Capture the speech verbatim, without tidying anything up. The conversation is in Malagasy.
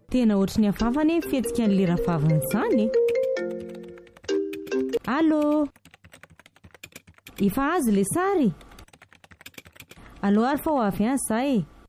Tena ohatry ny afafany fihetsika ny lera vavany zany. Allô? Efa azo le sary? Allô ary fa ho avy any zahay.